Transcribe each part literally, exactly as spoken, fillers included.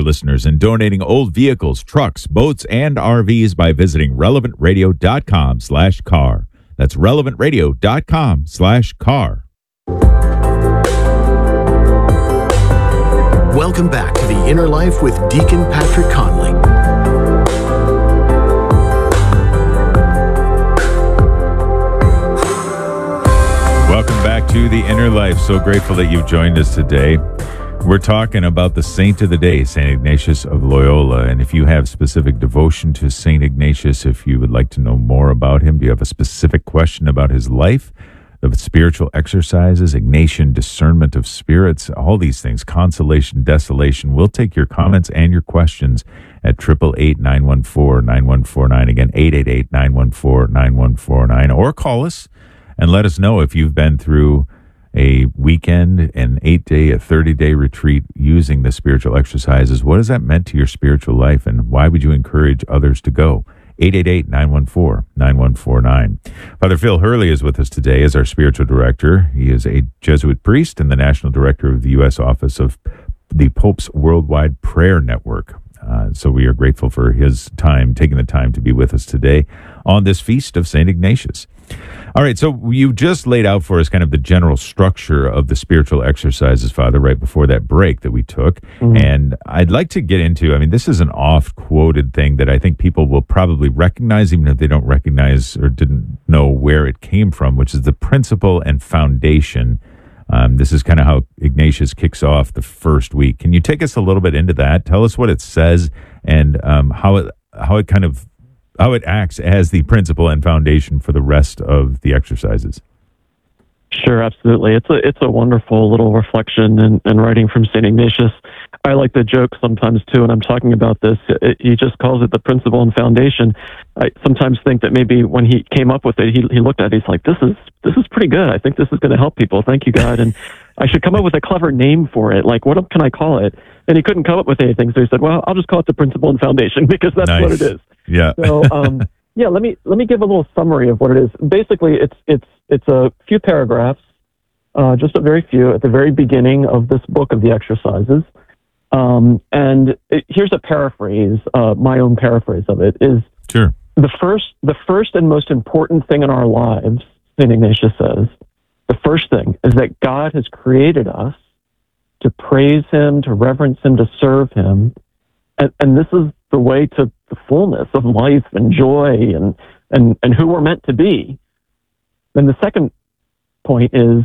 our listeners in donating old vehicles, trucks, boats, and R Vs by visiting relevant radio dot com slash car. That's relevant radio dot com slash car. Welcome back to The Inner Life with Deacon Patrick Conley. Welcome back to The Inner Life. So grateful that you've joined us today. We're talking about the saint of the day, Saint Ignatius of Loyola. And if you have specific devotion to Saint Ignatius, if you would like to know more about him, do you have a specific question about his life, the spiritual exercises, Ignatian discernment of spirits, all these things, consolation, desolation, we'll take your comments and your questions at eight eight eight, nine one four, nine one four nine. Again, eight eight eight, nine one four, nine one four nine. Or call us and let us know if you've been through a weekend, an eight-day, a thirty-day retreat using the spiritual exercises. What has that meant to your spiritual life, and why would you encourage others to go? eight eight eight, nine one four, nine one four nine. Father Phil Hurley is with us today as our spiritual director. He is a Jesuit priest and the national director of the U S Office of the Pope's Worldwide Prayer Network. Uh, so we are grateful for his time, taking the time to be with us today on this feast of Saint Ignatius. All right, so you just laid out for us kind of the general structure of the spiritual exercises, Father, right before that break that we took. Mm-hmm. And I'd like to get into, I mean, this is an oft-quoted thing that I think people will probably recognize, even if they don't recognize or didn't know where it came from, which is the principle and foundation. Um, this is kind of how Ignatius kicks off the first week. Can you take us a little bit into that? Tell us what it says and um, how it how it kind of how it acts as the principle and foundation for the rest of the exercises. Sure, absolutely. It's a it's a wonderful little reflection and, and writing from Saint Ignatius. I like to joke sometimes too when I'm talking about this. It, he just calls it the principle and foundation. I sometimes think that maybe when he came up with it, he he looked at it, he's like, this is this is pretty good. I think this is going to help people. Thank you, God. And I should come up with a clever name for it. Like, what can I call it? And he couldn't come up with anything, so he said, well, I'll just call it the principle and foundation because that's nice. what it is. Yeah. So, um, yeah, let me let me give a little summary of what it is. Basically, it's it's it's a few paragraphs, uh, just a very few at the very beginning of this book of the exercises. Um, and it, here's a paraphrase, uh, my own paraphrase of it is sure. the first the first and most important thing in our lives, Saint Ignatius says, the first thing is that God has created us to praise Him, to reverence Him, to serve Him, and, and this is the way to the fullness of life and joy and, and, and who we're meant to be. Then the second point is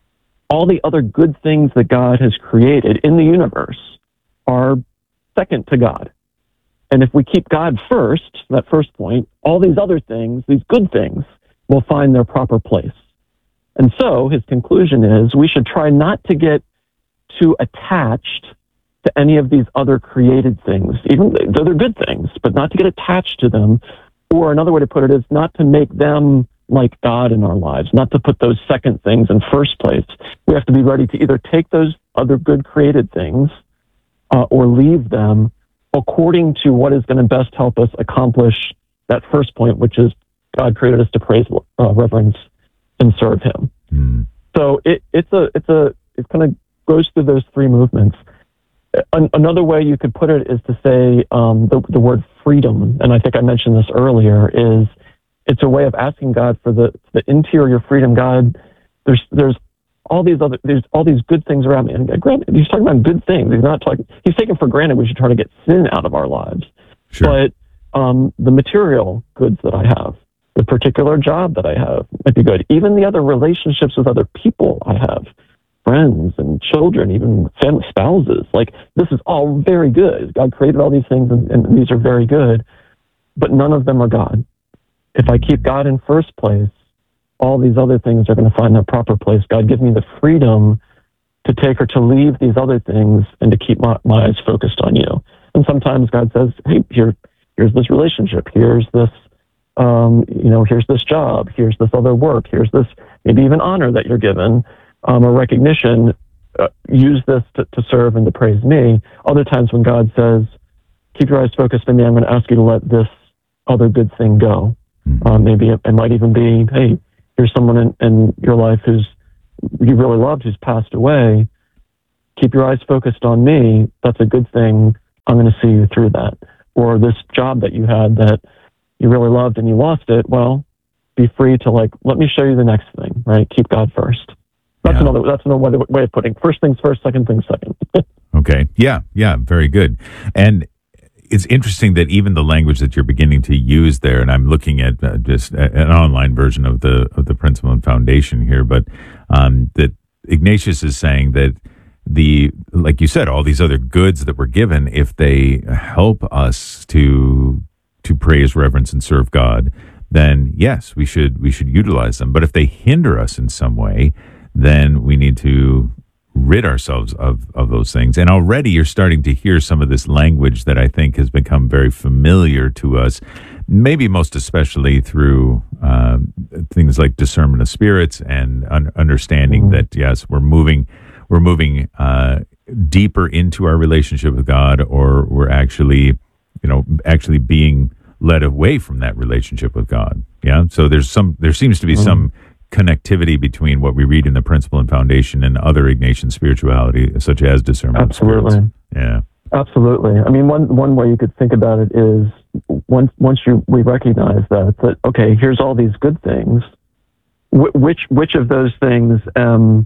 all the other good things that God has created in the universe are second to God. And if we keep God first, that first point, all these other things, these good things, will find their proper place. And so his conclusion is we should try not to get too attached to any of these other created things, even though they're good things, but not to get attached to them. Or another way to put it is not to make them like God in our lives, not to put those second things in first place. We have to be ready to either take those other good created things uh, or leave them according to what is going to best help us accomplish that first point, which is God created us to praise, uh, reverence, and serve Him. Mm. So it, it's a, it's a, it kind of goes through those three movements. An, another way you could put it is to say um, the, the word freedom, and I think I mentioned this earlier, is it's a way of asking God for the, the interior freedom. God, there's there's all these other there's all these good things around me, and granted, he's talking about good things. He's not talking. He's taking for granted we should try to get sin out of our lives. Sure. But um, the material goods that I have, the particular job that I have, might be good. Even the other relationships with other people I have. Friends and children, even family, spouses. Like, this is all very good. God created all these things, and, and these are very good, but none of them are God. If I keep God in first place, all these other things are going to find their proper place. God, give me the freedom to take or to leave these other things and to keep my, my eyes focused on you. And sometimes God says, hey, here, here's this relationship. Here's this, um, you know, here's this job. Here's this other work. Here's this maybe even honor that you're given. Um, a recognition, uh, use this to, to serve and to praise me. Other times when God says, keep your eyes focused on me, I'm going to ask you to let this other good thing go. Mm-hmm. Um, maybe it, it might even be, hey, here's someone in, in your life who's you really loved who's passed away. Keep your eyes focused on me. That's a good thing. I'm going to see you through that. Or this job that you had that you really loved and you lost it, well, be free to like, let me show you the next thing, right? Keep God first. That's Yeah. another, that's another way of putting first things first, second things second. Okay. Yeah. Yeah. Very good. And it's interesting that even the language that you're beginning to use there, and I'm looking at uh, just a- an online version of the of the Principle and Foundation here, but um, that Ignatius is saying that the, like you said, all these other goods that we're given, if they help us to to praise, reverence, and serve God, then yes, we should we should utilize them. But if they hinder us in some way, then we need to rid ourselves of, of those things. And already you're starting to hear some of this language that I think has become very familiar to us, maybe most especially through um, things like discernment of spirits and un- understanding Mm. that, yes, we're moving, we're moving uh, deeper into our relationship with God, or we're actually, you know, actually being led away from that relationship with God. Yeah. So there's some, there seems to be Mm. some connectivity between what we read in the Principle and Foundation and other Ignatian spirituality, such as discernment of spirits. Absolutely. Yeah. Absolutely. I mean, one one way you could think about it is once once you we recognize that that okay, here's all these good things. Wh- which which of those things um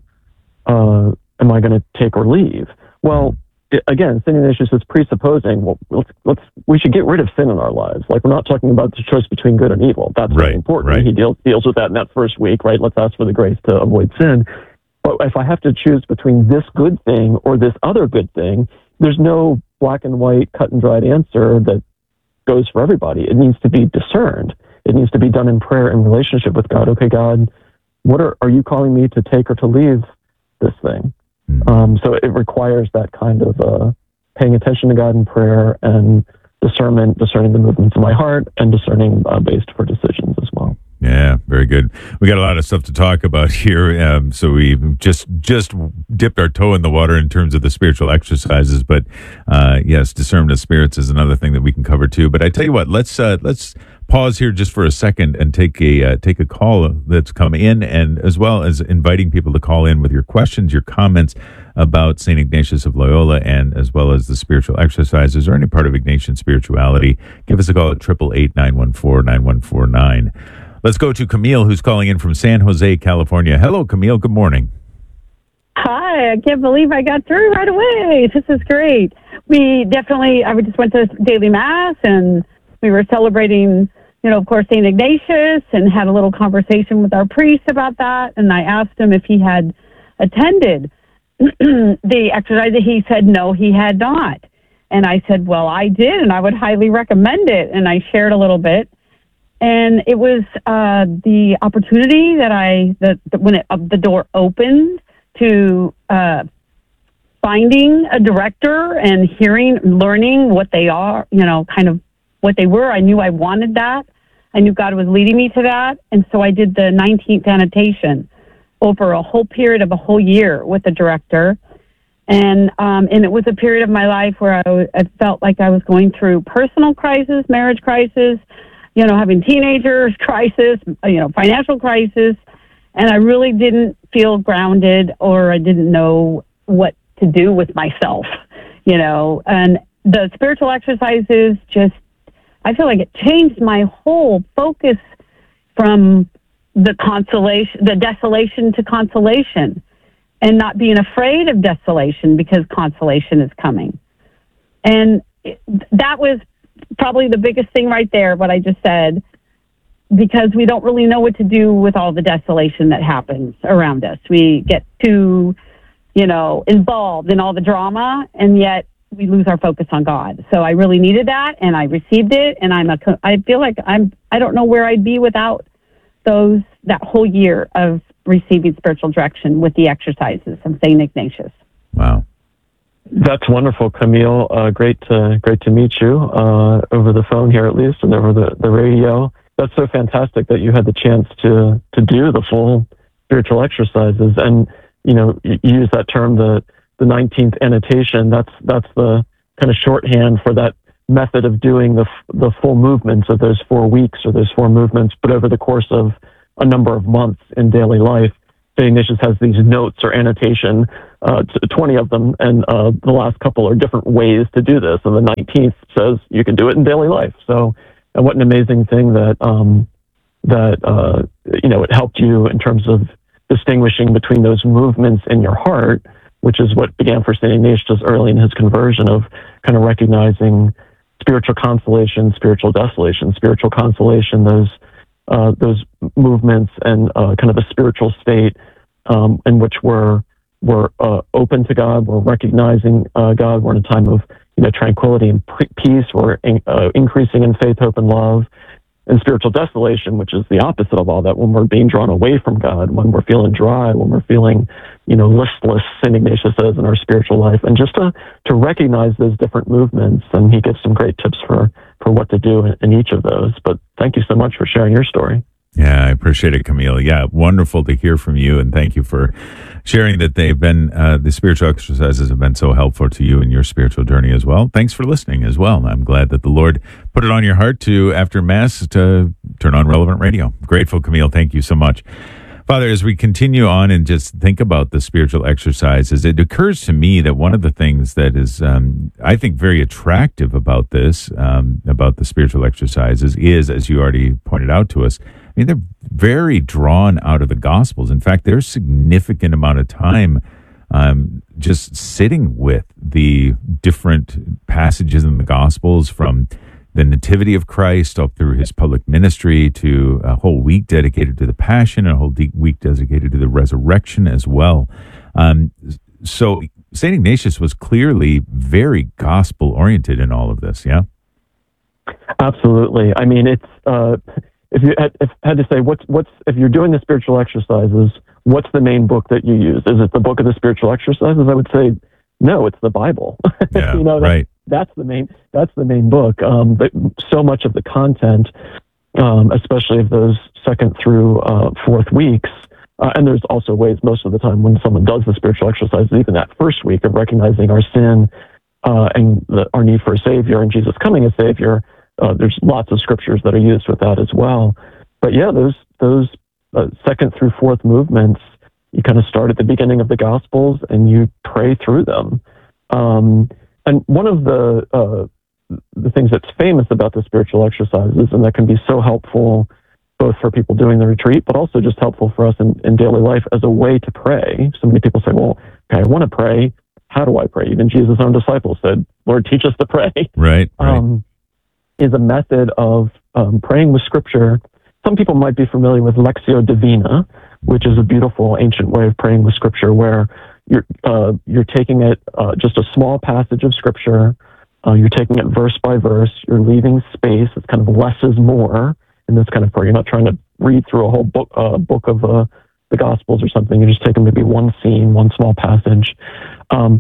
uh, am I going to take or leave? Well, i- again, Saint Ignatius is presupposing well, let's let's we should get rid of sin in our lives. Like we're not talking about the choice between good and evil. That's Right, very important. right. He deals deals with that in that first week, right? Let's ask for the grace to avoid sin. But if I have to choose between this good thing or this other good thing, there's no black and white, cut and dried answer that goes for everybody. It needs to be discerned. It needs to be done in prayer and relationship with God. Okay, God, what are, are you calling me to take or to leave this thing? Mm. Um, so it requires that kind of uh, paying attention to God in prayer and discernment, discerning the movements of my heart, and discerning uh, based for decisions as well. Yeah, very good. We got a lot of stuff to talk about here, um, so we just just dipped our toe in the water in terms of the spiritual exercises. But uh, yes, discernment of spirits is another thing that we can cover too. But I tell you what, let's uh, let's pause here just for a second and take a uh, take a call that's come in, and as well as inviting people to call in with your questions, your comments about Saint Ignatius of Loyola, and as well as the spiritual exercises or any part of Ignatian spirituality. Give us a call at triple eight nine one four nine one four nine. Let's go to Camille, who's calling in from San Jose, California. Hello, Camille. Good morning. Hi, I can't believe I got through right away. This is great. We definitely, I just went to daily mass and we were celebrating, you know, of course, Saint Ignatius, and had a little conversation with our priest about that. And I asked him if he had attended the exercise. He said, no, he had not. And I said, well, I did, and I would highly recommend it. And I shared a little bit. And it was uh, the opportunity that I, that that when it, uh, the door opened to uh, finding a director and hearing, learning what they are, you know, kind of what they were. I knew I wanted that. I knew God was leading me to that. And so I did the nineteenth annotation over a whole period of a whole year with the director. And um, and it was a period of my life where I, w- I felt like I was going through personal crisis, marriage crisis, you know, having teenagers crisis, you know, financial crisis. And I really didn't feel grounded, or I didn't know what to do with myself, you know. And the spiritual exercises just, I feel like it changed my whole focus from the consolation, the desolation to consolation, and not being afraid of desolation because consolation is coming. And it, that was probably the biggest thing right there, what I just said, because we don't really know what to do with all the desolation that happens around us. We get too, you know, involved in all the drama, and yet we lose our focus on God. So I really needed that, and I received it, and I'm a, I feel like I'm, I don't know where I'd be without those, that whole year of receiving spiritual direction with the exercises of Saint Ignatius. Wow. That's wonderful, Camille. Uh, great to great to meet you uh, over the phone here, at least, and over the, the radio. That's so fantastic that you had the chance to to do the full spiritual exercises. And you know, you use that term, the the nineteenth annotation. That's that's the kind of shorthand for that method of doing the the full movements of those four weeks or those four movements, but over the course of a number of months in daily life. Saint Ignatius has these notes or annotation, uh, twenty of them, and uh, the last couple are different ways to do this. And the nineteenth says you can do it in daily life. So, and what an amazing thing that um, that uh, you know it helped you in terms of distinguishing between those movements in your heart, which is what began for Saint Ignatius early in his conversion, of kind of recognizing spiritual consolation, spiritual desolation. Spiritual consolation, those uh, those movements and uh, kind of a spiritual state um, in which we're we're uh, open to God, we're recognizing uh, God, we're in a time of you know tranquility and peace, we're in, uh, increasing in faith, hope, and love. And spiritual desolation, which is the opposite of all that, when we're being drawn away from God, when we're feeling dry, when we're feeling, you know, listless, Saint Ignatius says, in our spiritual life. And just to, to recognize those different movements, and he gives some great tips for, for what to do in, in each of those. But thank you so much for sharing your story. Yeah, I appreciate it, Camille. Yeah, wonderful to hear from you, and thank you for sharing that they've been, uh, the spiritual exercises have been so helpful to you in your spiritual journey as well. Thanks for listening as well. I'm glad that the Lord put it on your heart to, after Mass, to turn on Relevant Radio. Grateful, Camille. Thank you so much. Father, as we continue on and just think about the spiritual exercises, it occurs to me that one of the things that is, um, I think, very attractive about this, um, about the spiritual exercises is, as you already pointed out to us, I mean, they're very drawn out of the Gospels. In fact, there's a significant amount of time um, just sitting with the different passages in the Gospels, from the Nativity of Christ up through his public ministry to a whole week dedicated to the Passion, and a whole de- week dedicated to the Resurrection as well. Um, so Saint Ignatius was clearly very gospel-oriented in all of this, yeah? Absolutely. I mean, it's... Uh, If you had, if had to say, what's what's if you're doing the spiritual exercises, what's the main book that you use? Is it the book of the spiritual exercises? I would say, no, it's the Bible. Yeah, you know, that, right. That's the main. That's the main book. Um, but so much of the content, um, especially of those second through uh, fourth weeks, uh, and there's also ways most of the time when someone does the spiritual exercises, even that first week of recognizing our sin uh, and the, our need for a Savior and Jesus coming as Savior. Uh, there's lots of scriptures that are used with that as well. But yeah, those those uh, second through fourth movements, you kind of start at the beginning of the Gospels and you pray through them. Um, and one of the uh, the things that's famous about the spiritual exercises, and that can be so helpful both for people doing the retreat, but also just helpful for us in, in daily life as a way to pray. So many people say, well, okay, I want to pray. How do I pray? Even Jesus' own disciples said, Lord, teach us to pray. Right, right. Um, is a method of um, praying with Scripture. Some people might be familiar with Lectio Divina, which is a beautiful ancient way of praying with Scripture, where you're uh, you're taking it uh, just a small passage of Scripture, uh, you're taking it verse by verse, you're leaving space. It's kind of less is more in this kind of prayer. You're not trying to read through a whole book uh, book of uh, the Gospels or something. You're just taking maybe one scene, one small passage. Um,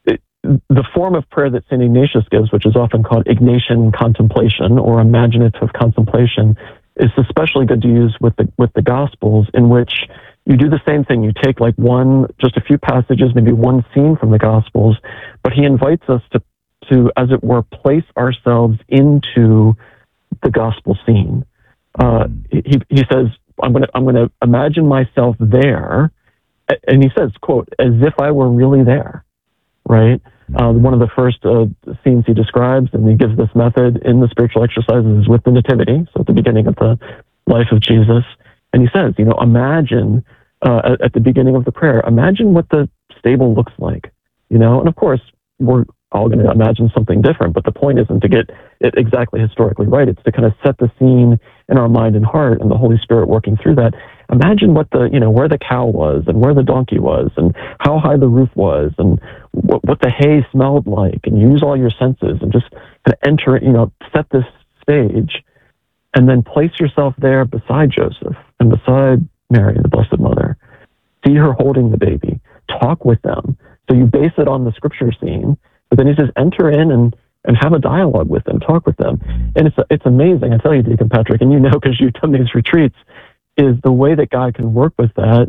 The form of prayer that Saint Ignatius gives, which is often called Ignatian contemplation or imaginative contemplation, is especially good to use with the with the Gospels, in which you do the same thing. You take like one, just a few passages, maybe one scene from the Gospels, but he invites us to, to as it were, place ourselves into the Gospel scene. Uh, he he says, "I'm going to I'm going to imagine myself there," and he says, "quote as if I were really there." Right. Uh, one of the first uh, scenes he describes, and he gives this method in the spiritual exercises, is with the Nativity, so at the beginning of the life of Jesus. And he says, you know, imagine uh, at, at the beginning of the prayer, imagine what the stable looks like, you know. And of course, we're all going to imagine something different, but the point isn't to get it exactly historically right. It's to kind of set the scene in our mind and heart, and the Holy Spirit working through that. Imagine what the, you know, where the cow was, and where the donkey was, and how high the roof was, and what, what the hay smelled like, and use all your senses and just kind of enter, you know, set this stage, and then place yourself there beside Joseph and beside Mary, the Blessed Mother. See her holding the baby. Talk with them. So you base it on the scripture scene, but then he says, enter in and, and have a dialogue with them, talk with them. And it's it's amazing, I tell you, Deacon Patrick, and you know because you've done these retreats, is the way that God can work with that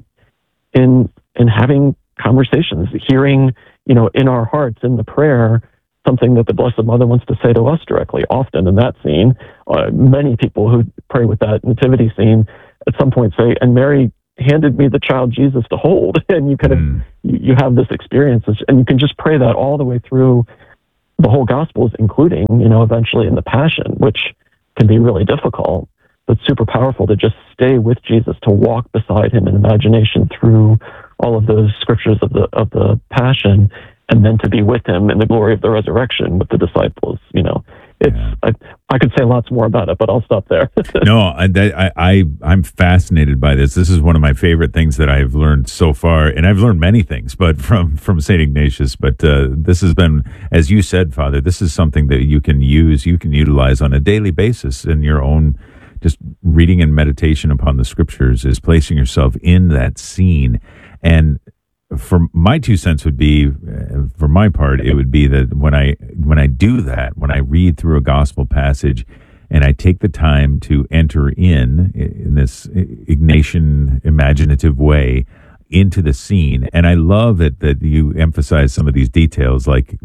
in in having conversations, hearing, you know, in our hearts, in the prayer, something that the Blessed Mother wants to say to us directly. Often in that scene, uh, many people who pray with that nativity scene at some point say, and Mary handed me the child Jesus to hold. And you kind of, Mm. you you have this experience, and you can just pray that all the way through the whole Gospels, including, you know, eventually in the Passion, which can be really difficult, but super powerful to just stay with Jesus, to walk beside him in imagination through all of those scriptures of the of the Passion, and then to be with him in the glory of the resurrection with the disciples. You know, it's Yeah. I, I could say lots more about it, but I'll stop there. No, I, that, I, I, I'm fascinated by this. This is one of my favorite things that I've learned so far, and I've learned many things, but from from Saint Ignatius. But uh, this has been, as you said, Father, this is something that you can use, you can utilize on a daily basis in your own. Just reading and meditation upon the scriptures is placing yourself in that scene. And for my two cents would be, uh, for my part, it would be that when I when I do that, when I read through a gospel passage, and I take the time to enter in in this Ignatian imaginative way into the scene, and I love it that you emphasize some of these details, like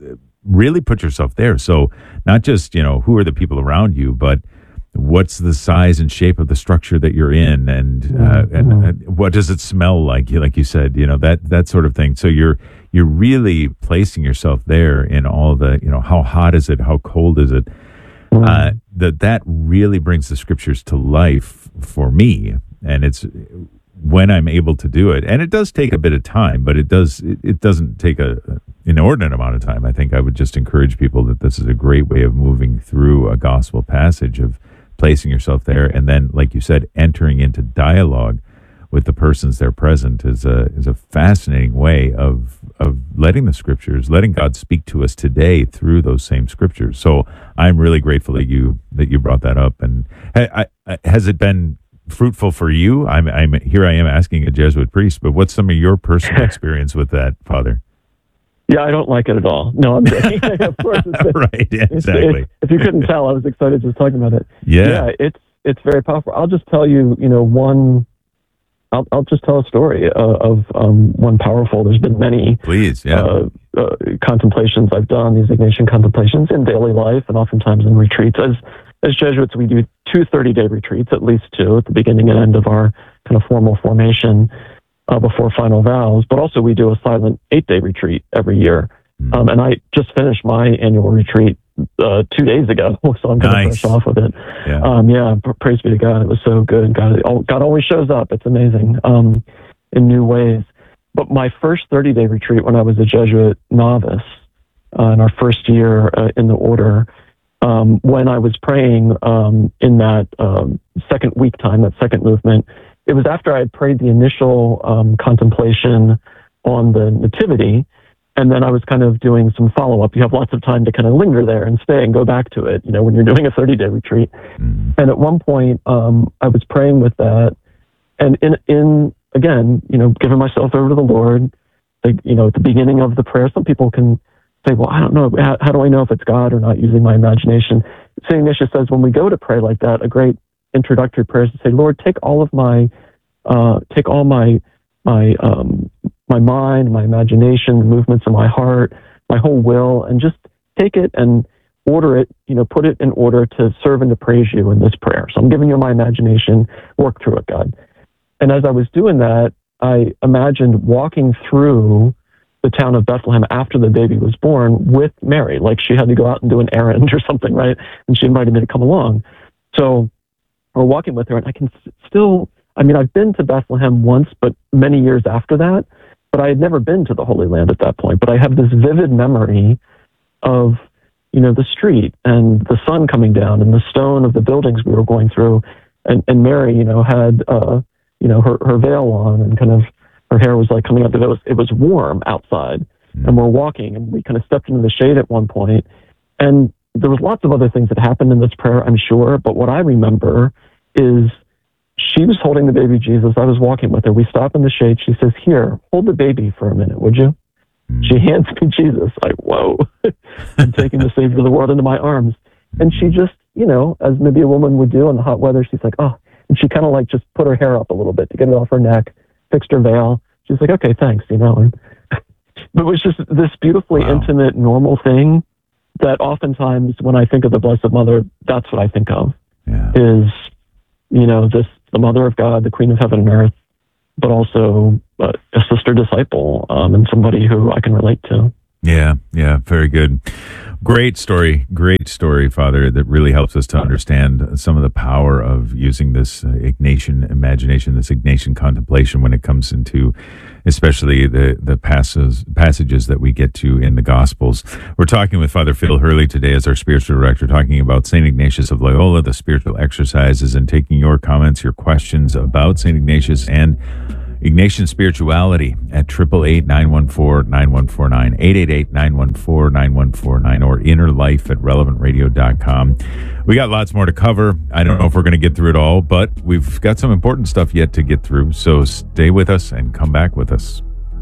really put yourself there. So not just, you know, who are the people around you, but what's the size and shape of the structure that you're in, and uh, and, and what does it smell like? Like you said, you know, that that sort of thing. So you're you're really placing yourself there in all the, you know, how hot is it, how cold is it? Uh, that that really brings the scriptures to life for me, and it's when I'm able to do it, and it does take a bit of time, but it does it, it doesn't take a an inordinate amount of time. I think I would just encourage people that this is a great way of moving through a gospel passage, of placing yourself there, and then, like you said, entering into dialogue with the persons there present is a is a fascinating way of of letting the scriptures, letting God speak to us today through those same scriptures. So I'm really grateful that you that you brought that up. And I, I, has it been fruitful for you? I'm I'm here. I am asking a Jesuit priest, but what's some of your personal experience with that, Father? Yeah, I don't like it at all. No, I'm kidding. Of course, it's, right, yeah, it's, exactly. it's, if you couldn't tell, I was excited just talking about it. Yeah. yeah, it's it's very powerful. I'll just tell you, you know, one. I'll I'll just tell a story uh, of um, one powerful. There's been many. Please, yeah. Uh, uh, contemplations I've done, these Ignatian contemplations in daily life, and oftentimes in retreats. As as Jesuits, we do two thirty-day retreats, at least two, at the beginning and end of our kind of formal formation. Uh, before final vows, but also we do a silent eight-day retreat every year. Mm. Um, and I just finished my annual retreat uh, two days ago, so I'm kind Nice. of fresh off of it. Yeah. Um, yeah, pr- praise be to God. It was so good. God, God always shows up. It's amazing um, in new ways. But my first thirty-day retreat when I was a Jesuit novice, uh, in our first year uh, in the order, um, when I was praying um, in that um, second week time, that second movement, it was after I had prayed the initial um, contemplation on the Nativity, and then I was kind of doing some follow-up. You have lots of time to kind of linger there and stay and go back to it, you know, when you're doing a thirty-day retreat. Mm. And at one point, um, I was praying with that, and in, in again, you know, giving myself over to the Lord, like, you know, at the beginning of the prayer, some people can say, well, I don't know, how, how do I know if it's God or not, using my imagination? Saint Ignatius says when we go to pray like that, a great introductory prayer is to say, Lord, take all of my, uh, take all my, my, um, my mind, my imagination, the movements of my heart, my whole will, and just take it and order it, you know, put it in order to serve and to praise you in this prayer. So I'm giving you my imagination, work through it, God. And as I was doing that, I imagined walking through the town of Bethlehem after the baby was born with Mary, like she had to go out and do an errand or something, right? And she invited me to come along. So we're walking with her, and I can still, I mean, I've been to Bethlehem once, but many years after that, but I had never been to the Holy Land at that point. But I have this vivid memory of, you know, the street and the sun coming down and the stone of the buildings we were going through. And, and Mary, you know, had, uh, you know, her, her veil on, and kind of her hair was like coming up. It was, it was warm outside, Mm. and we're walking, and we kind of stepped into the shade at one point. And there was lots of other things that happened in this prayer, I'm sure. But what I remember is she was holding the baby Jesus. I was walking with her. We stop in the shade. She says, here, hold the baby for a minute, would you? Mm. She hands me Jesus. Like, whoa, I'm taking the Savior of the world into my arms. And she just, you know, as maybe a woman would do in the hot weather, she's like, oh, and she kind of like just put her hair up a little bit to get it off her neck, fixed her veil. She's like, okay, thanks, you know. And but it was just this beautifully Wow. intimate, normal thing that oftentimes when I think of the Blessed Mother, that's what I think of, Yeah. is, you know, this, the Mother of God, the Queen of Heaven and Earth, but also uh, a sister disciple um, and somebody who I can relate to. Yeah, yeah, very good. Great story, great story, Father, that really helps us to understand some of the power of using this uh, Ignatian imagination, this Ignatian contemplation when it comes into especially the, the passages, passages that we get to in the Gospels. We're talking with Father Phil Hurley today as our spiritual director, talking about Saint Ignatius of Loyola, the spiritual exercises, and taking your comments, your questions about Saint Ignatius and Ignatian spirituality at eight eight eight, nine one four, nine one four nine, eight eight eight, nine one four, nine one four nine, or inner life at relevant radio dot com. We got lots more to cover. I don't know if we're going to get through it all, but we've got some important stuff yet to get through. So stay with us and come back with us.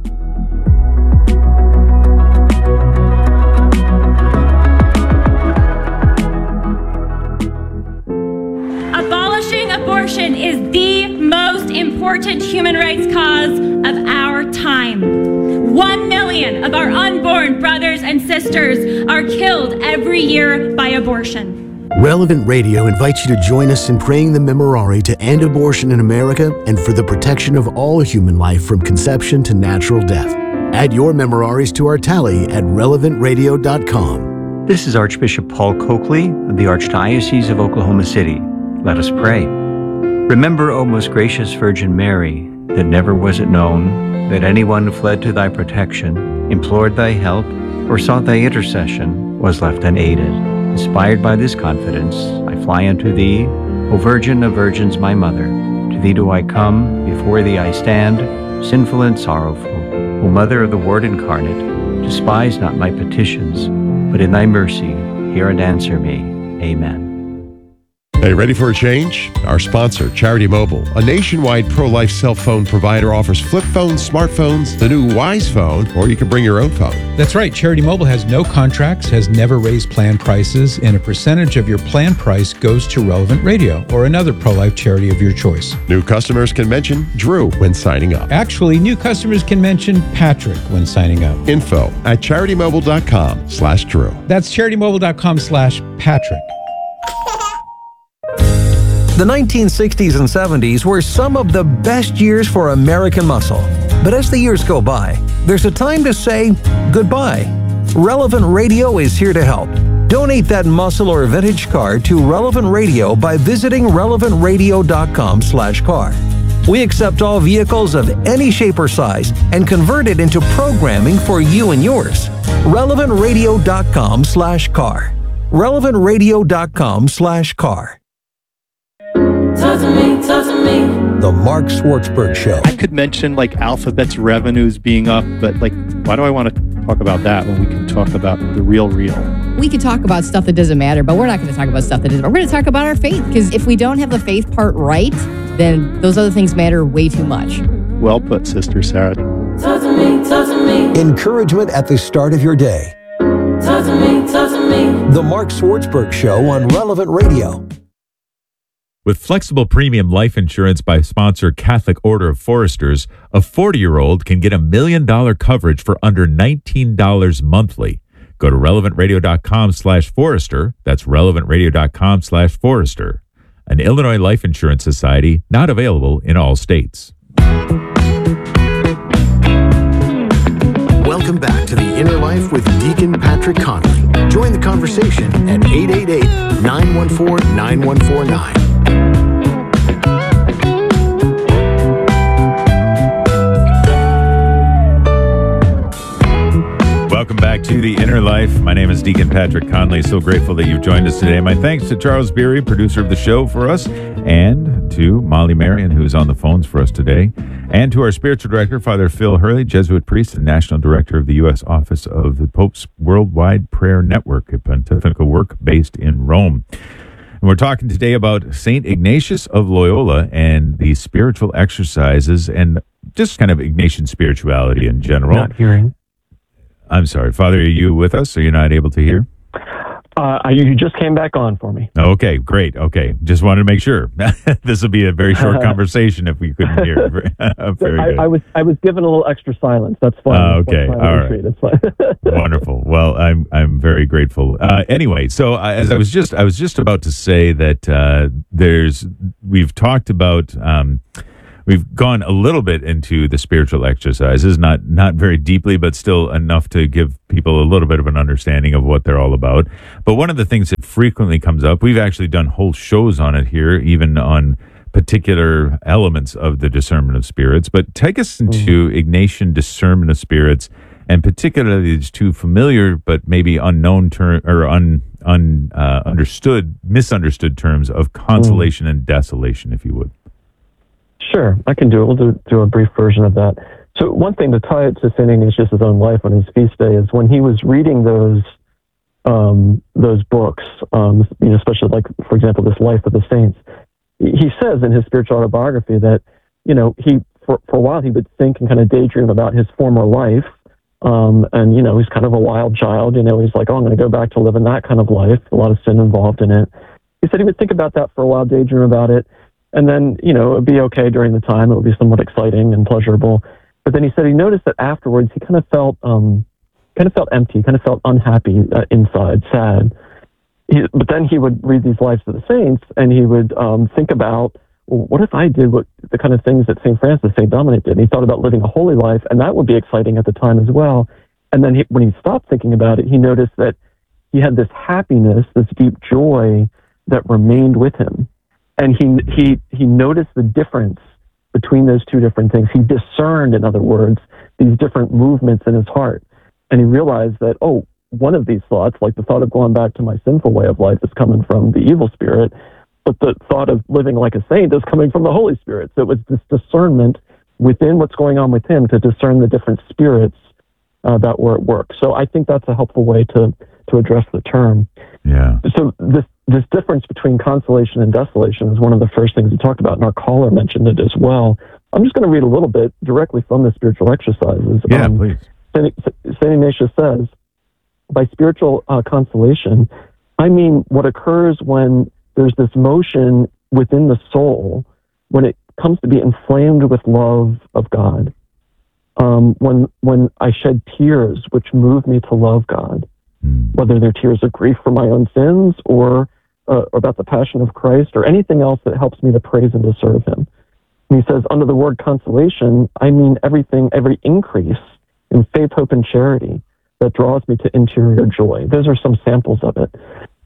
Abolishing abortion is the most important human rights cause of our time. One million of our unborn brothers and sisters are killed every year by abortion. Relevant Radio invites you to join us in praying the Memorare to end abortion in America and for the protection of all human life from conception to natural death. Add your Memoraries to our tally at relevant radio dot com. This is Archbishop Paul Coakley of the Archdiocese of Oklahoma City. Let us pray. Remember, O most gracious Virgin Mary, that never was it known that anyone who fled to thy protection, implored thy help, or sought thy intercession was left unaided. Inspired by this confidence, I fly unto thee, O Virgin of Virgins, my Mother. To thee do I come, before thee I stand, sinful and sorrowful. O Mother of the Word incarnate, despise not my petitions, but in thy mercy hear and answer me. Amen. Hey, ready for a change? Our sponsor, Charity Mobile, a nationwide pro-life cell phone provider, offers flip phones, smartphones, the new Wise phone, or you can bring your own phone. That's right. Charity Mobile has no contracts, has never raised plan prices, and a percentage of your plan price goes to Relevant Radio or another pro-life charity of your choice. New customers can mention Drew when signing up. Actually, new customers can mention Patrick when signing up. Info at charitymobile.com slash Drew. That's charitymobile.com slash Patrick. The nineteen sixties and seventies were some of the best years for American muscle. But as the years go by, there's a time to say goodbye. Relevant Radio is here to help. Donate that muscle or vintage car to Relevant Radio by visiting relevant radio dot com slash car. We accept all vehicles of any shape or size and convert it into programming for you and yours. relevant radio dot com slash car. relevant radio dot com slash car. Talk to me, talk to me. The Mark Schwartzberg Show. I could mention like Alphabet's revenues being up, but like, why do I want to talk about that when we can talk about the real real? We could talk about stuff that doesn't matter, but we're not going to talk about stuff that doesn't. We're going to talk about our faith, because if we don't have the faith part right, then those other things matter way too much. Well put, Sister Sarah. Talk to me, talk to me. Encouragement at the start of your day. Talk to me, talk to me. The Mark Schwartzberg Show on Relevant Radio. With flexible premium life insurance by sponsor Catholic Order of Foresters, a forty-year-old can get a million dollar coverage for under nineteen dollars monthly. Go to relevant radio dot com slash Forester. That's relevant radio dot com slash Forester. An Illinois Life Insurance Society, not available in all states. Welcome back to The Inner Life with Deacon Patrick Conley. Join the conversation at eight eight eight, nine one four, nine one four nine. Welcome back to The Inner Life. My name is Deacon Patrick Conley. So grateful that you've joined us today. My thanks to Charles Beery, producer of the show for us, and to Molly Marion, who's on the phones for us today, and to our spiritual director, Father Phil Hurley, Jesuit priest and national director of the U S Office of the Pope's Worldwide Prayer Network, a pontifical work based in Rome. And we're talking today about Saint Ignatius of Loyola and the spiritual exercises and just kind of Ignatian spirituality in general. Not hearing. I'm sorry, Father, are you with us? Are you not able to hear? Uh, you just came back on for me. Okay, great. Okay, just wanted to make sure. This will be a very short conversation if we couldn't hear. Very I, good. I was I was given a little extra silence. That's fine. Uh, That's okay, fine. all right. That's fine. Wonderful. Well, I'm I'm very grateful. Uh, anyway, so uh, as I was just I was just about to say that uh, there's we've talked about. Um, we've gone a little bit into the spiritual exercises, not not very deeply, but still enough to give people a little bit of an understanding of what they're all about. But one of the things that frequently comes up, we've actually done whole shows on it here, even on particular elements of the discernment of spirits. But take us into mm-hmm. Ignatian discernment of spirits, and particularly these two familiar but maybe unknown term or un, un uh, understood, misunderstood terms of consolation mm. and desolation, if you would. Sure, I can do it. We'll do, do a brief version of that. So one thing to tie it to Saint Ignatius' own life on his feast day is when he was reading those um, those books, um, you know, especially like, for example, this Life of the Saints. He says in his spiritual autobiography that, you know, he for, for a while he would think and kind of daydream about his former life. Um, and, you know, he's kind of a wild child. You know, he's like, oh, I'm going to go back to living that kind of life. A lot of sin involved in it. He said he would think about that for a while, daydream about it. And then, you know, it would be okay during the time. It would be somewhat exciting and pleasurable. But then he said he noticed that afterwards he kind of felt, um, kind of felt empty, kind of felt unhappy uh, inside, sad. He, but then he would read these Lives of the Saints, and he would um, think about, well, what if I did what the kind of things that Saint Francis, Saint Dominic did? And he thought about living a holy life, and that would be exciting at the time as well. And then he, when he stopped thinking about it, he noticed that he had this happiness, this deep joy that remained with him. And he he he noticed the difference between those two different things. He discerned, in other words, these different movements in his heart. And he realized that, oh, one of these thoughts, like the thought of going back to my sinful way of life, is coming from the evil spirit, but the thought of living like a saint is coming from the Holy Spirit. So it was this discernment within what's going on with him to discern the different spirits uh, that were at work. So I think that's a helpful way to, to address the term. Yeah. So this this difference between consolation and desolation is one of the first things we talked about, and our caller mentioned it as well. I'm just going to read a little bit directly from the spiritual exercises. Yeah, um, please. Saint Ignatius says, by spiritual uh, consolation, I mean what occurs when there's this motion within the soul, when it comes to be inflamed with love of God. Um, when when I shed tears which move me to love God, mm. whether they're tears of grief for my own sins or uh, about the passion of Christ or anything else that helps me to praise and to serve him. And he says, under the word consolation, I mean everything, every increase in faith, hope, and charity that draws me to interior joy. Those are some samples of it.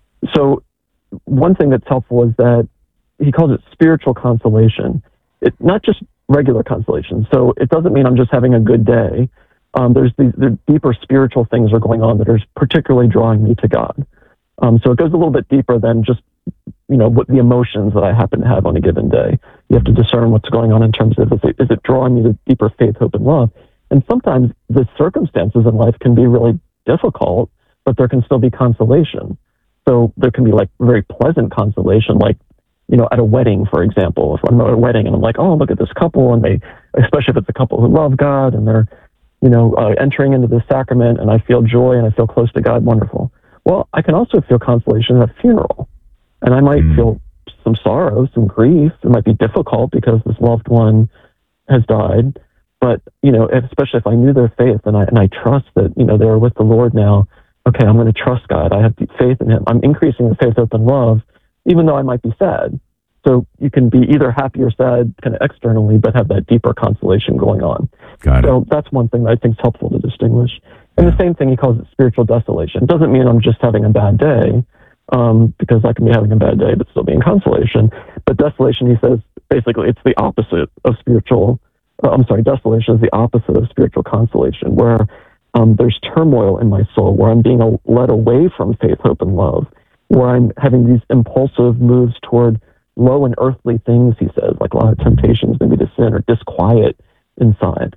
So one thing that's helpful is that he calls it spiritual consolation. It, not just regular consolation. So it doesn't mean I'm just having a good day. Um, there's these there deeper spiritual things are going on that are particularly drawing me to God. Um, so it goes a little bit deeper than just, you know, what the emotions that I happen to have on a given day. You have to discern what's going on in terms of, is it, is it drawing me to deeper faith, hope, and love? And sometimes the circumstances in life can be really difficult, but there can still be consolation. So there can be like very pleasant consolation, like, you know, at a wedding, for example. If I'm at a wedding and I'm like, oh, look at this couple, and they, especially if it's a couple who love God and they're, you know, uh, entering into the sacrament, and I feel joy and I feel close to God, wonderful. Well, I can also feel consolation at a funeral, and I might mm. feel some sorrow, some grief. It might be difficult because this loved one has died. But, you know, especially if I knew their faith and I and I trust that, you know, they're with the Lord now, okay, I'm going to trust God. I have deep faith in him. I'm increasing the faith, hope, and love, even though I might be sad. So you can be either happy or sad kind of externally, but have that deeper consolation going on. Got it. So that's one thing that I think is helpful to distinguish. And the same thing, he calls it spiritual desolation. It doesn't mean I'm just having a bad day, um, because I can be having a bad day, but still be in consolation. But desolation, he says, basically it's the opposite of spiritual Uh, I'm sorry, desolation is the opposite of spiritual consolation, where um, there's turmoil in my soul, where I'm being a- led away from faith, hope, and love, where I'm having these impulsive moves toward low and earthly things, he says, like a lot of temptations maybe to sin or disquiet inside.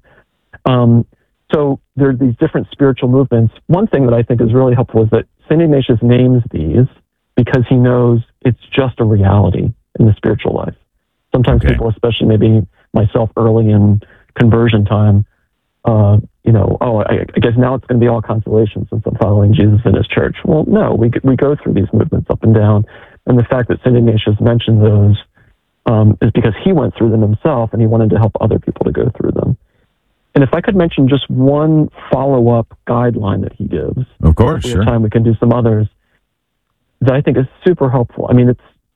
Um, so there are these different spiritual movements. One thing that I think is really helpful is that Saint Ignatius names these because he knows it's just a reality in the spiritual life. Sometimes okay. people, especially maybe myself early in conversion time, uh, you know, oh, I, I guess now it's going to be all consolation since I'm following Jesus in his church. Well, no, we we go through these movements up and down. And the fact that Saint Ignatius mentioned those um, is because he went through them himself and he wanted to help other people to go through them. And if I could mention just one follow-up guideline that he gives. Of course, if we sure. have time, we can do some others that I think is super helpful. I mean, it's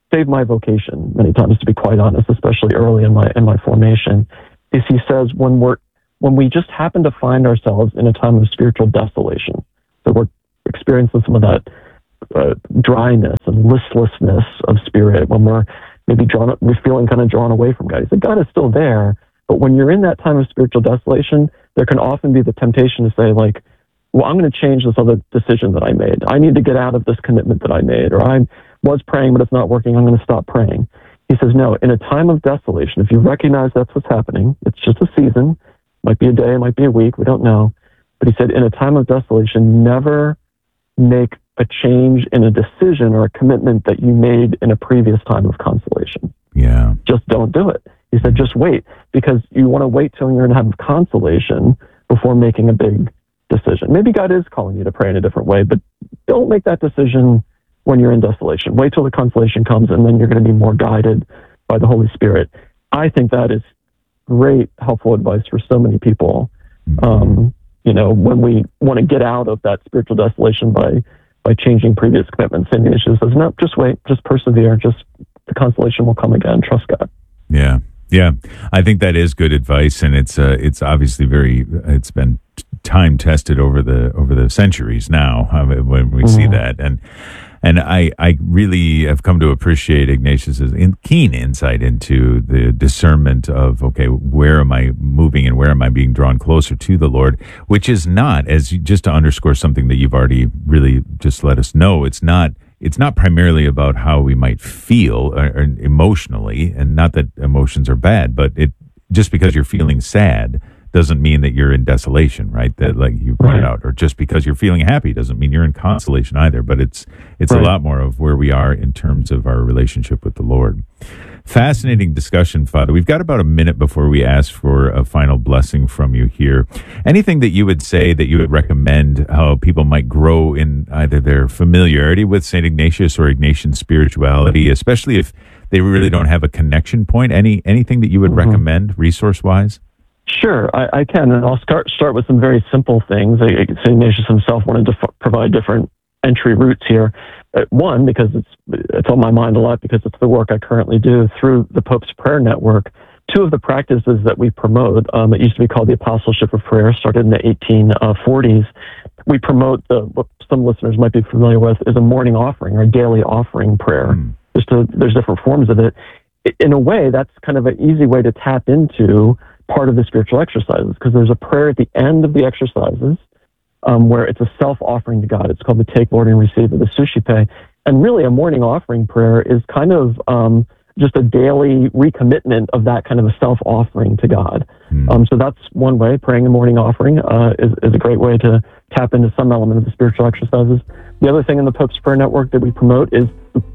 saved my vocation many times, to be quite honest, especially early in my in my formation, is he says when we're when we just happen to find ourselves in a time of spiritual desolation, so we're experiencing some of that uh, dryness and listlessness of spirit, when we're maybe drawn, we're feeling kind of drawn away from God. He said God is still there, but when you're in that time of spiritual desolation, there can often be the temptation to say, like, well, I'm going to change this other decision that I made. I need to get out of this commitment that I made, or I was praying, but it's not working. I'm going to stop praying. He says, no, in a time of desolation, if you recognize that's what's happening, it's just a season, might be a day, it might be a week, we don't know. But he said, in a time of desolation, never make a change in a decision or a commitment that you made in a previous time of consolation. Yeah. Just don't do it. He said, just wait, because you want to wait till you're in a time of consolation before making a big decision. Maybe God is calling you to pray in a different way, but don't make that decision when you're in desolation. Wait till the consolation comes, and then you're going to be more guided by the Holy Spirit. I think that is great, helpful advice for so many people. Um, you know, when we want to get out of that spiritual desolation by by changing previous commitments, Saint Ignatius says, no, just wait, just persevere, just the consolation will come again. Trust God. Yeah, yeah. I think that is good advice, and it's uh, it's obviously very. It's been time tested over the over the centuries now uh, when we mm-hmm. see that, and and I I really have come to appreciate Ignatius's in, keen insight into the discernment of, okay, where am I moving and where am I being drawn closer to the Lord, which is not, as you, just to underscore something that you've already really just let us know, it's not. It's not primarily about how we might feel or, or emotionally, and not that emotions are bad, but it just because you're feeling sad doesn't mean that you're in desolation, right? That, like you pointed right. out, or just because you're feeling happy doesn't mean you're in consolation either. But it's it's right. a lot more of where we are in terms of our relationship with the Lord. Fascinating discussion, Father. We've got about a minute before we ask for a final blessing from you here. Anything that you would say that you would recommend how people might grow in either their familiarity with Saint Ignatius or Ignatian spirituality, especially if they really don't have a connection point? Any anything that you would mm-hmm. recommend resource-wise? Sure, I, I can, and I'll start start with some very simple things. Saint Ignatius himself wanted to f- provide different entry routes here. Uh, one, because it's it's on my mind a lot, because it's the work I currently do through the Pope's Prayer Network. Two of the practices that we promote, um, it used to be called the Apostleship of Prayer, started in the eighteen forties. We promote the, what some listeners might be familiar with, is a morning offering or a daily offering prayer. Mm. Just to, there's different forms of it. In a way, that's kind of an easy way to tap into part of the spiritual exercises, because there's a prayer at the end of the exercises um, where it's a self-offering to God. It's called the Take, Lord, and Receive, or the Suscipe. And really, a morning offering prayer is kind of um, just a daily recommitment of that kind of a self-offering to God. Mm. Um, so that's one way. Praying a morning offering uh, is, is a great way to tap into some element of the spiritual exercises. The other thing in the Pope's Prayer Network that we promote is,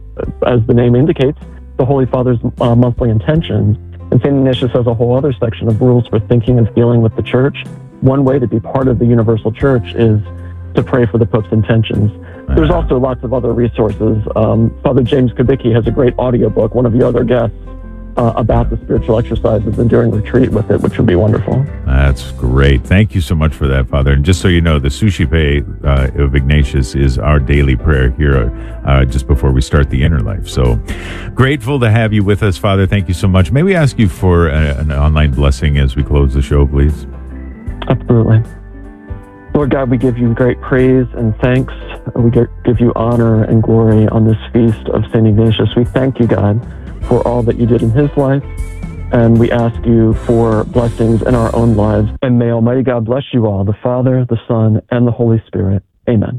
as the name indicates, the Holy Father's uh, monthly intentions. And Saint Ignatius has a whole other section of rules for thinking and feeling with the Church. One way to be part of the universal Church is to pray for the Pope's intentions. Uh-huh. There's also lots of other resources. Um, Father James Kubicki has a great audiobook, one of your other guests, uh, about the spiritual exercises and during retreat with it, which would be wonderful. That's great. Thank you so much for that, Father. And just so you know, the Suscipe uh, of Ignatius is our daily prayer here uh, just before we start the Inner Life. So grateful to have you with us, Father. Thank you so much. May we ask you for a, an online blessing as we close the show, please? Absolutely. Lord God, we give you great praise and thanks. We give you honor and glory on this feast of Saint Ignatius. We thank you, God, for all that you did in his life, and we ask you for blessings in our own lives. And may Almighty God bless you all, the Father, the Son, and the Holy Spirit. Amen.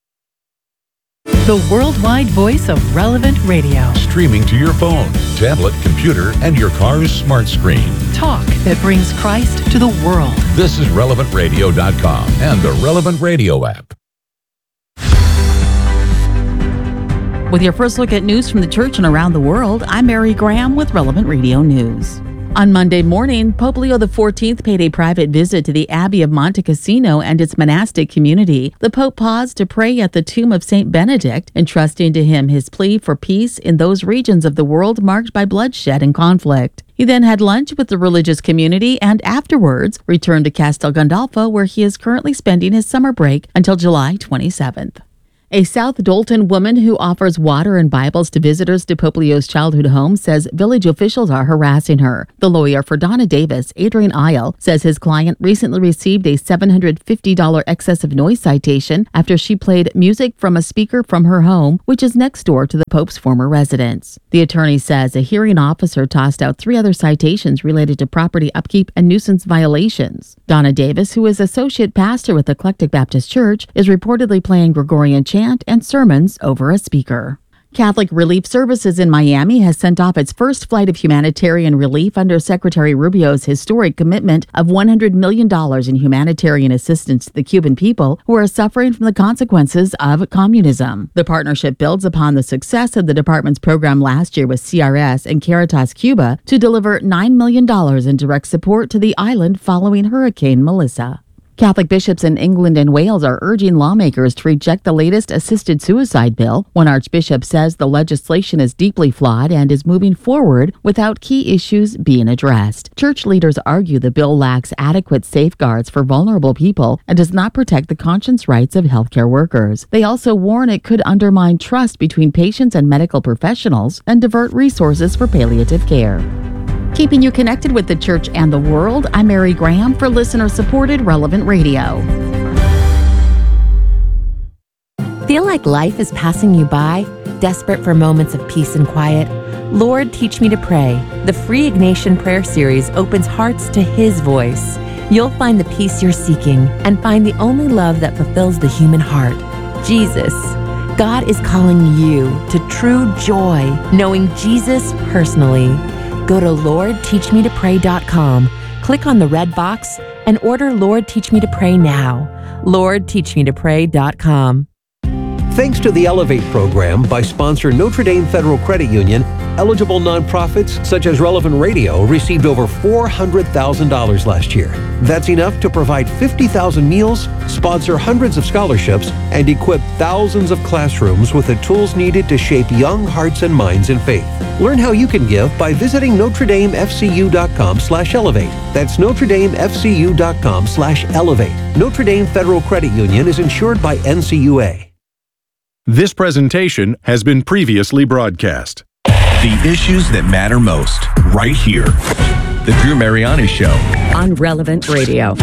The worldwide voice of Relevant Radio. Streaming to your phone, tablet, computer, and your car's smart screen. Talk that brings Christ to the world. This is relevant radio dot com and the Relevant Radio app. With your first look at news from the church and around the world, I'm Mary Graham with Relevant Radio News. On Monday morning, Pope Leo the fourteenth paid a private visit to the Abbey of Monte Cassino and its monastic community. The Pope paused to pray at the tomb of Saint Benedict, entrusting to him his plea for peace in those regions of the world marked by bloodshed and conflict. He then had lunch with the religious community and afterwards returned to Castel Gandolfo, where he is currently spending his summer break until July twenty-seventh. A South Dolton woman who offers water and Bibles to visitors to Poplio's childhood home says village officials are harassing her. The lawyer for Donna Davis, Adrian Isle, says his client recently received a seven hundred fifty dollars excessive noise citation after she played music from a speaker from her home, which is next door to the Pope's former residence. The attorney says a hearing officer tossed out three other citations related to property upkeep and nuisance violations. Donna Davis, who is associate pastor with Eclectic Baptist Church, is reportedly playing Gregorian chant and sermons over a speaker. Catholic Relief Services in Miami has sent off its first flight of humanitarian relief under Secretary Rubio's historic commitment of one hundred million dollars in humanitarian assistance to the Cuban people who are suffering from the consequences of communism. The partnership builds upon the success of the department's program last year with C R S and Caritas Cuba to deliver nine million dollars in direct support to the island following Hurricane Melissa. Catholic bishops in England and Wales are urging lawmakers to reject the latest assisted suicide bill. One archbishop says the legislation is deeply flawed and is moving forward without key issues being addressed. Church leaders argue the bill lacks adequate safeguards for vulnerable people and does not protect the conscience rights of healthcare workers. They also warn it could undermine trust between patients and medical professionals and divert resources for palliative care. Keeping you connected with the church and the world, I'm Mary Graham for listener-supported Relevant Radio. Feel like life is passing you by? Desperate for moments of peace and quiet? Lord, Teach Me to Pray. The free Ignatian Prayer Series opens hearts to His voice. You'll find the peace you're seeking and find the only love that fulfills the human heart, Jesus. God is calling you to true joy, knowing Jesus personally. Go to Lord Teach Me to Pray dot com, click on the red box, and order Lord Teach Me to Pray now. Lord Teach Me to Pray dot com. Thanks to the Elevate program by sponsor Notre Dame Federal Credit Union, eligible nonprofits such as Relevant Radio received over four hundred thousand dollars last year. That's enough to provide fifty thousand meals, sponsor hundreds of scholarships, and equip thousands of classrooms with the tools needed to shape young hearts and minds in faith. Learn how you can give by visiting Notre Dame F C U dot com slash elevate. That's Notre Dame F C U dot com slash elevate. Notre Dame Federal Credit Union is insured by N C U A. This presentation has been previously broadcast. The issues that matter most, right here. The Drew Mariani Show. On Relevant Radio.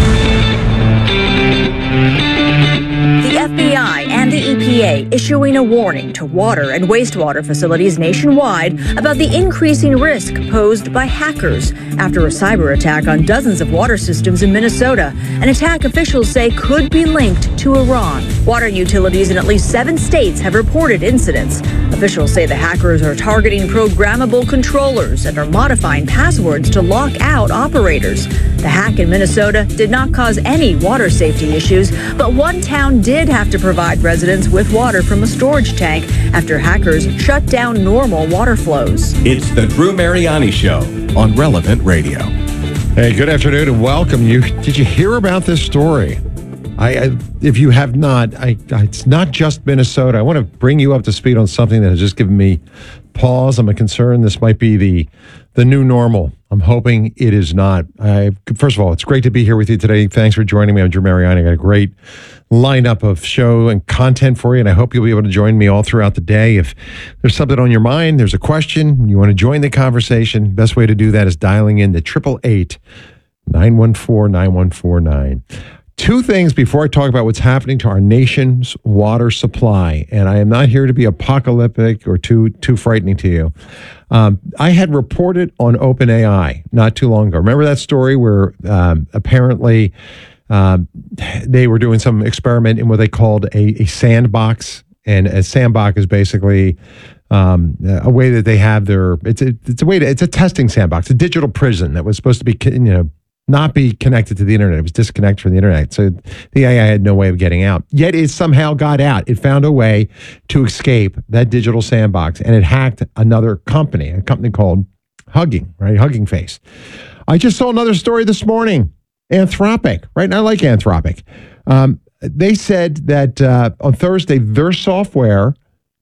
The F B I and the E P A issuing a warning to water and wastewater facilities nationwide about the increasing risk posed by hackers after a cyber attack on dozens of water systems in Minnesota, an attack officials say could be linked to Iran. Water utilities in at least seven states have reported incidents. Officials say the hackers are targeting programmable controllers and are modifying passwords to lock out operators. The hack in Minnesota did not cause any water safety issues, but one town did have to provide residents with water from a storage tank after hackers shut down normal water flows. It's the Drew Mariani Show on Relevant Radio. Hey, good afternoon and welcome. You did you hear about this story? I, I if you have not, I, it's not just Minnesota. I want to bring you up to speed on something that has just given me pause. I'm concerned this might be the the new normal. I'm hoping it is not. I, first of all, it's great to be here with you today. Thanks for joining me. I'm Drew Mariani. I got a great lineup of show and content for you, and I hope you'll be able to join me all throughout the day. If there's something on your mind, there's a question, you want to join the conversation, best way to do that is dialing in to eight eight eight, nine one four, nine one four nine. Two things before I talk about what's happening to our nation's water supply, and I am not here to be apocalyptic or too too frightening to you. Um, I had reported on OpenAI not too long ago. Remember that story where um, apparently um, they were doing some experiment in what they called a, a sandbox, and a sandbox is basically um, a way that they have their it's a, it's a way to it's a testing sandbox, a digital prison that was supposed to be you know. not be connected to the internet. It was disconnected from the internet. So the A I had no way of getting out. Yet it somehow got out. It found a way to escape that digital sandbox, and it hacked another company, a company called Hugging, right? Hugging Face. I just saw another story this morning. Anthropic, right? And I like Anthropic. Um, they said that uh, on Thursday, their software,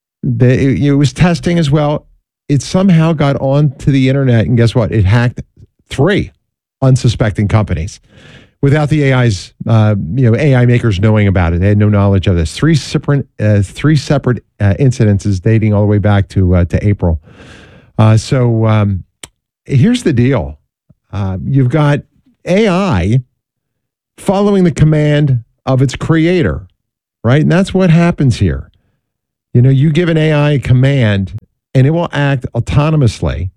they, it, it was testing as well. It somehow got onto the internet, and guess what? It hacked three unsuspecting companies. without the A I's, uh, you know, A I makers knowing about it. They had no knowledge of this. Three separate, uh, three separate uh, incidences dating all the way back to uh, to April. Uh, so um, here's the deal: uh, you've got A I following the command of its creator, right? And that's what happens here. You know, you give an A I a command, and it will act autonomously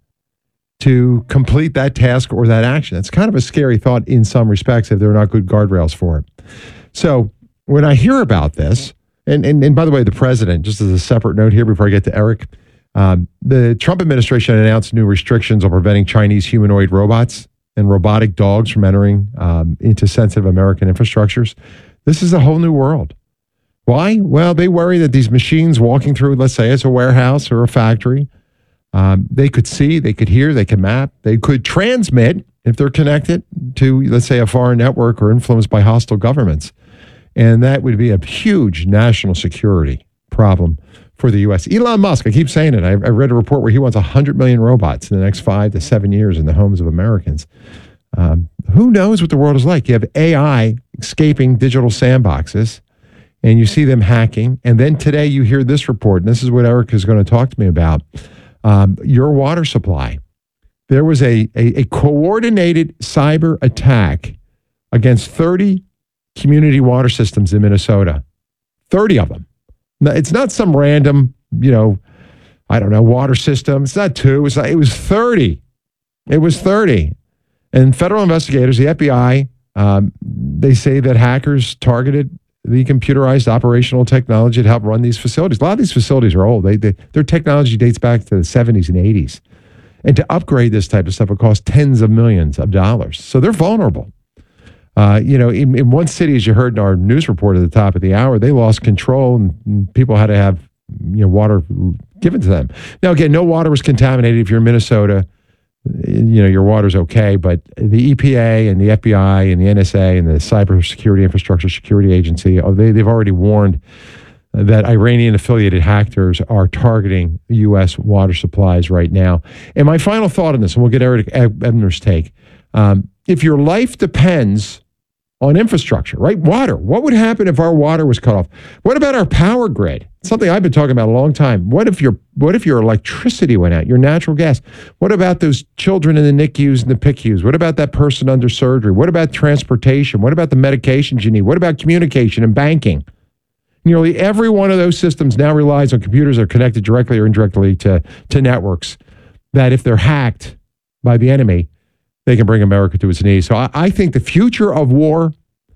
to complete that task or that action. It's kind of a scary thought in some respects if there are not good guardrails for it. So when I hear about this, and, and, and by the way, the president, just as a separate note here before I get to Eric, um, the Trump administration announced new restrictions on preventing Chinese humanoid robots and robotic dogs from entering um, into sensitive American infrastructures. This is a whole new world. Why? Well, they worry that these machines walking through, let's say it's a warehouse or a factory, Um, they could see, they could hear, they could map, they could transmit if they're connected to, let's say, a foreign network or influenced by hostile governments. And that would be a huge national security problem for the U S. Elon Musk, I keep saying it. I, I read a report where he wants one hundred million robots in the next five to seven years in the homes of Americans. Um, who knows what the world is like? You have A I escaping digital sandboxes, and you see them hacking. And then today you hear this report, and this is what Eric is going to talk to me about. Um, your water supply. There was a, a, a coordinated cyber attack against thirty community water systems in Minnesota. thirty of them. Now, it's not some random, you know, I don't know, water system. It's not two. It's not, it was thirty. It was thirty. And federal investigators, the F B I, um, they say that hackers targeted the computerized operational technology to help run these facilities. A lot of these facilities are old. They, they, their technology dates back to the seventies and eighties. And to upgrade this type of stuff would cost tens of millions of dollars. So they're vulnerable. Uh, you know, in, in one city, as you heard in our news report at the top of the hour, they lost control and, and people had to have, you know, water given to them. Now, again, no water was contaminated. If you're in Minnesota, you know, your water's okay, but the E P A and the F B I and the N S A and the Cybersecurity Infrastructure Security Agency, they, they've already warned that Iranian-affiliated hackers are targeting U S water supplies right now. And my final thought on this, and we'll get Eric Ebner's take, um, if your life depends on infrastructure, right? Water. What would happen if our water was cut off? What about our power grid? Something I've been talking about a long time. What if your what if your electricity went out, your natural gas? What about those children in the N I C Us and the P I C Us? What about that person under surgery? What about transportation? What about the medications you need? What about communication and banking? Nearly every one of those systems now relies on computers that are connected directly or indirectly to, to networks that if they're hacked by the enemy, they can bring America to its knees. So I, I think the future of war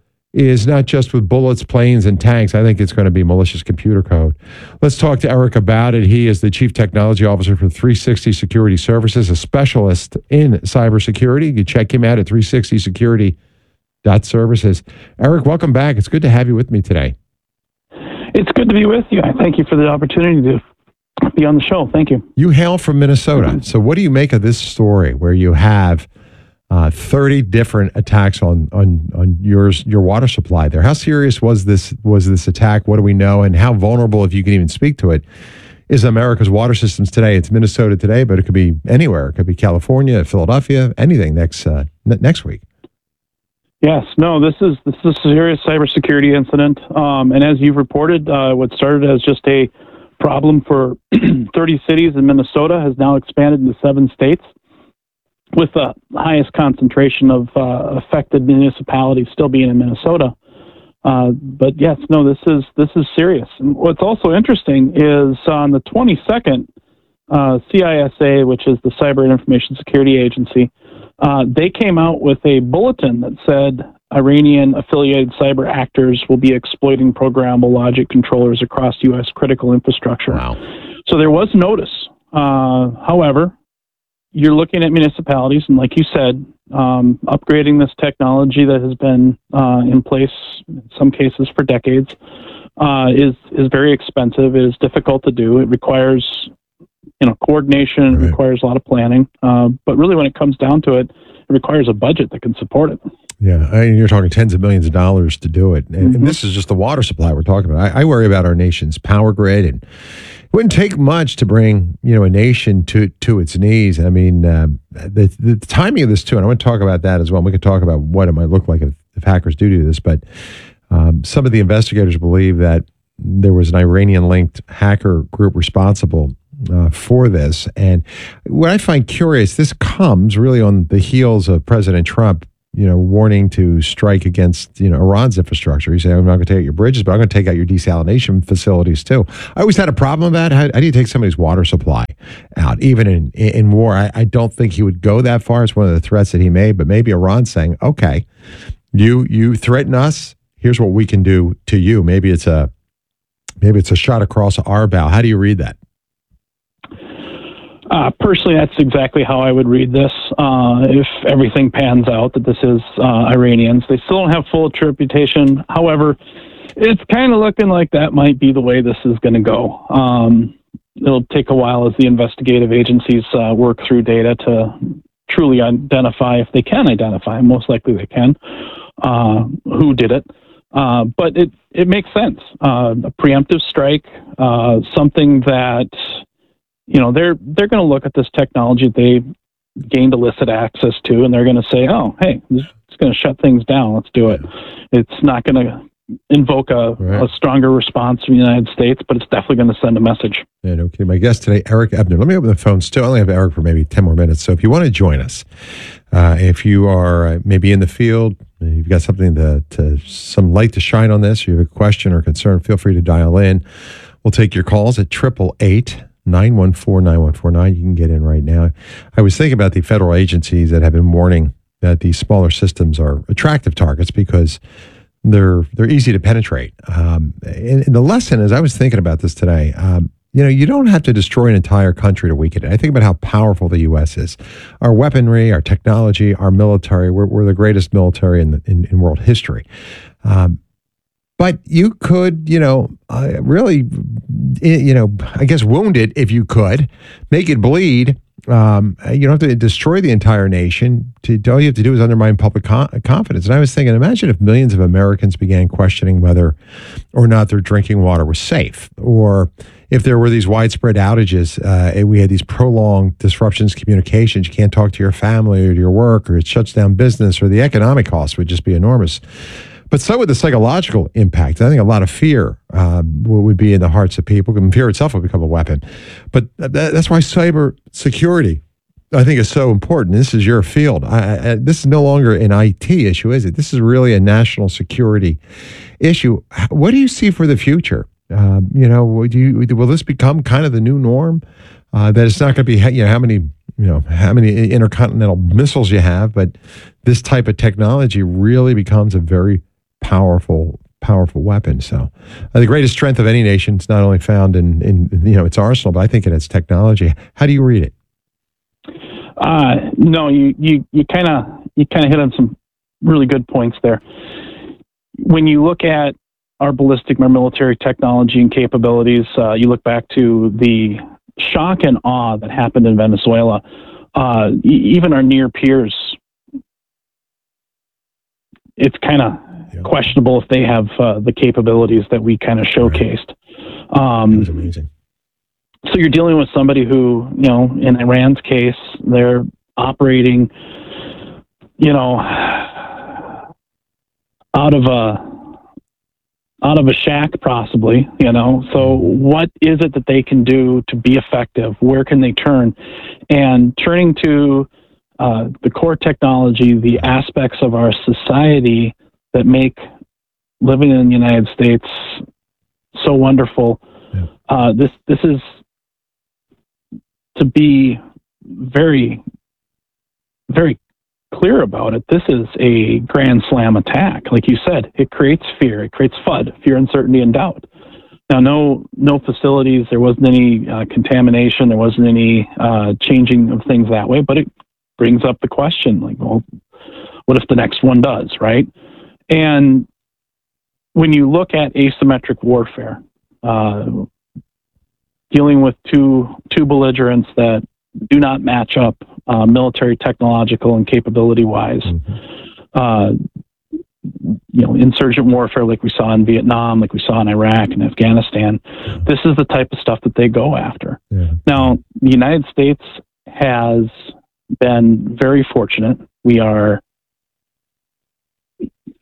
is not just with bullets, planes, and tanks. I think it's going to be malicious computer code. Let's talk to Eric about it. He is the Chief Technology Officer for three sixty Security Services, a specialist in cybersecurity. You can check him out at three sixty security dot services. Eric, welcome back. It's good to have you with me today. It's good to be with you. I thank you for the opportunity to be on the show. Thank you. You hail from Minnesota. So what do you make of this story where you have Uh, thirty different attacks on on on yours your water supply there? How serious was this was this attack? What do we know, and how vulnerable, if you can even speak to it, is America's water systems today? It's Minnesota today, but it could be anywhere. It could be California, Philadelphia, anything next uh, n- next week. Yes, no, this is this is a serious cybersecurity incident, um, and as you've reported, uh, what started as just a problem for thirty cities in Minnesota has now expanded into seven states, with the highest concentration of uh, affected municipalities still being in Minnesota. Uh, but yes, no, this is this is serious. And what's also interesting is on the twenty-second, uh, C I S A, which is the Cyber and Information Security Agency, uh, they came out with a bulletin that said Iranian-affiliated cyber actors will be exploiting programmable logic controllers across U S critical infrastructure. Wow. So there was notice. Uh, however, you're looking at municipalities, and like you said, um, upgrading this technology that has been uh, in place in some cases for decades uh, is is very expensive. It is difficult to do. It requires, you know, coordination. It Right. requires a lot of planning. Uh, but really, when it comes down to it, it requires a budget that can support it. Yeah, I mean, you're talking tens of millions of dollars to do it. And, Mm-hmm. and this is just the water supply we're talking about. I, I worry about our nation's power grid, and it wouldn't take much to bring, you know, a nation to to its knees. I mean, um, the, the timing of this too, and I want to talk about that as well. We could talk about what it might look like if, if hackers do do this, but um, some of the investigators believe that there was an Iranian-linked hacker group responsible uh, for this. And what I find curious, this comes really on the heels of President Trump, you know, warning to strike against, you know, Iran's infrastructure. He said, I'm not going to take out your bridges, but I'm going to take out your desalination facilities too. I always had a problem with that. How, how do you take somebody's water supply out, even in, in war? I, I don't think he would go that far. It's one of the threats that he made, but maybe Iran's saying, okay, you, you threaten us. Here's what we can do to you. Maybe it's a, maybe it's a shot across our bow. How do you read that? Uh, personally, that's exactly how I would read this. Uh, if everything pans out that this is uh, Iranians, they still don't have full attribution. However, it's kind of looking like that might be the way this is going to go. Um, it'll take a while as the investigative agencies uh, work through data to truly identify, if they can identify, most likely they can, uh, who did it. Uh, but it, it makes sense. Uh, a preemptive strike, uh, something that, you know, they're they're going to look at this technology they gained illicit access to, and they're going to say, oh, hey, it's going to shut things down. Let's do it. It's not going to invoke a, right. a stronger response from the United States, but it's definitely going to send a message. And okay, my guest today, Eric Ebner. Let me open the phone. Still, I only have Eric for maybe ten more minutes. So if you want to join us, uh, if you are uh, maybe in the field, you've got something to, to some light to shine on this, you have a question or concern, feel free to dial in. We'll take your calls at triple eight. nine one four, nine one four nine. You can get in right now. I was thinking about the federal agencies that have been warning that these smaller systems are attractive targets because they're they're easy to penetrate. Um, and, and the lesson is, I was thinking about this today, um, you know, you don't have to destroy an entire country to weaken it. I think about how powerful the U S is. Our weaponry, our technology, our military, we're, we're the greatest military in, the, in, in world history. Um, But you could, you know, uh, really, you know, I guess wound it if you could, make it bleed. Um, you don't have to destroy the entire nation. To, all you have to do is undermine public con- confidence. And I was thinking, imagine if millions of Americans began questioning whether or not their drinking water was safe, or if there were these widespread outages, uh, and we had these prolonged disruptions to communications. You can't talk to your family or to your work, or it shuts down business, or the economic costs would just be enormous. But so would the psychological impact. I think a lot of fear uh, would be in the hearts of people, and fear itself would become a weapon. But that, that's why cyber security, I think, is so important. This is your field. I, I, this is no longer an I T issue, is it? This is really a national security issue. What do you see for the future? Um, you know, do you, will this become kind of the new norm? Uh, that it's not going to be, you know, how many, you know, how many intercontinental missiles you have, but this type of technology really becomes a very powerful, powerful weapon. So uh, the greatest strength of any nation is not only found in, in, you know, its arsenal, but I think in its technology. How do you read it? Uh, no, you, you, you kind of, you kind of hit on some really good points there. When you look at our ballistic, our military technology and capabilities, uh, you look back to the shock and awe that happened in Venezuela. Uh, e- even our near peers, it's kind of yeah. questionable if they have uh, the capabilities that we kind of showcased. Right. Um, that was amazing. So you're dealing with somebody who, you know, in Iran's case, they're operating, you know, out of a out of a shack, possibly, you know. So what is it that they can do to be effective? Where can they turn? And turning to uh, the core technology, the aspects of our society that make living in the United States so wonderful. Yeah. Uh, this this is to be very, very clear about it. This is a grand slam attack. Like you said, it creates fear. It creates FUD, fear, uncertainty, and doubt. Now, no, no facilities. There wasn't any uh, contamination. There wasn't any uh, changing of things that way. But it brings up the question, like, well, what if the next one does, right? And when you look at asymmetric warfare, uh, dealing with two two belligerents that do not match up uh, military, technological, and capability-wise. Mm-hmm. Uh, you know, insurgent warfare like we saw in Vietnam, like we saw in Iraq and Afghanistan. Yeah. This is the type of stuff that they go after. Yeah. Now, the United States has been very fortunate. We are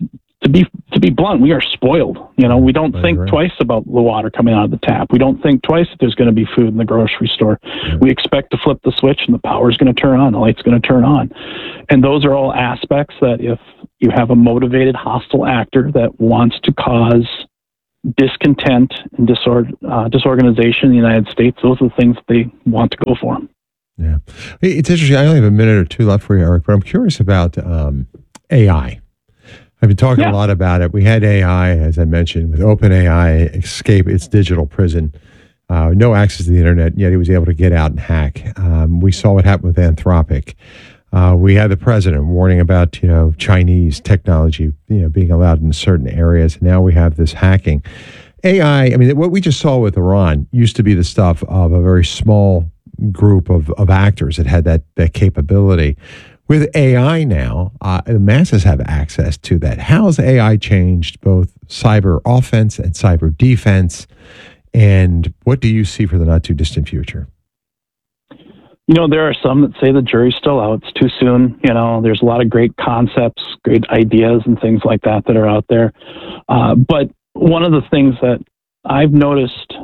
to be to be blunt, we are spoiled. You know, we don't I think agree. twice about the water coming out of the tap. We don't think twice if there's going to be food in the grocery store. Yeah. We expect to flip the switch and the power's going to turn on, the light's going to turn on. And those are all aspects that if you have a motivated hostile actor that wants to cause discontent and disor- uh, disorganization in the United States, those are the things that they want to go for. Yeah. It's interesting. I only have a minute or two left for you, Eric, but I'm curious about um, A I. I've been talking Yeah. a lot about it. We had A I, as I mentioned, with OpenAI escape its digital prison. Uh, no access to the internet, yet he was able to get out and hack. Um, we saw what happened with Anthropic. Uh, we had the president warning about, you know, Chinese technology, you know, being allowed in certain areas. Now we have this hacking. A I, I mean, what we just saw with Iran used to be the stuff of a very small group of, of actors that had that, that capability. With A I now, uh, the masses have access to that. How has A I changed both cyber offense and cyber defense? And what do you see for the not too distant future? You know, there are some that say the jury's still out. It's too soon. You know, there's a lot of great concepts, great ideas, and things like that that are out there. Uh, but one of the things that I've noticed